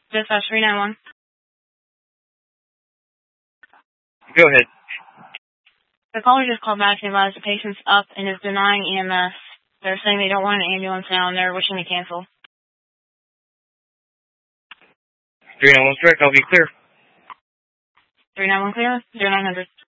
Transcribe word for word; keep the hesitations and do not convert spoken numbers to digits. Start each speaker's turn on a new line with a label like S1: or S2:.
S1: Dispatch three nine one.
S2: Go ahead.
S1: The caller just called back to advise the patient's up and is denying E M S. They're saying they don't want an ambulance now and they're wishing to cancel.
S2: three nine one direct, I'll be clear.
S1: three nine one clear, zero nine hundred.